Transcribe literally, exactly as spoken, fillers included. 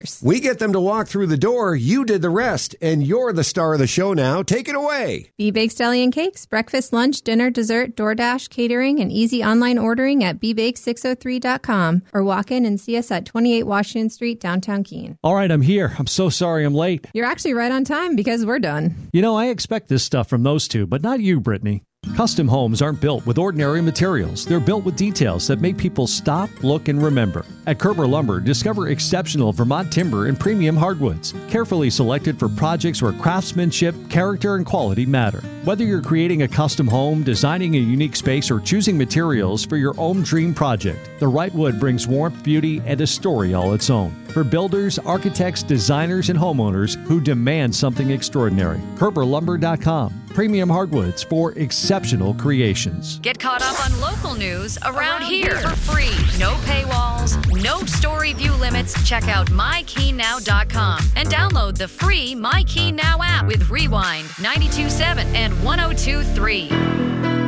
customers. We get them to walk through the door. You did the rest, and you're the star of the show now. Take it away. B-Bakes Deli and Cakes. Breakfast, lunch, dinner, dessert, DoorDash, catering, and easy online ordering at b bakes six oh three dot com or walk in and see us at twenty-eight Washington Street, downtown Keene. All right, I'm here. I'm so sorry I'm late. You're actually right on time because we're done. You know, I expect this stuff from those two, but not you, Brittany. Custom homes aren't built with ordinary materials. They're built with details that make people stop, look, and remember. At Kerber Lumber, discover exceptional Vermont timber and premium hardwoods, carefully selected for projects where craftsmanship, character, and quality matter. Whether you're creating a custom home, designing a unique space, or choosing materials for your own dream project, the right wood brings warmth, beauty, and a story all its own. For builders, architects, designers, and homeowners who demand something extraordinary. Kerber Lumber dot com. Premium hardwoods for exceptional creations. Get caught up on local news around, around here for free. No paywalls, no story view limits. Check out my key now dot com and download the free MyKeyNow app with Rewind, ninety-two point seven and one oh two point three.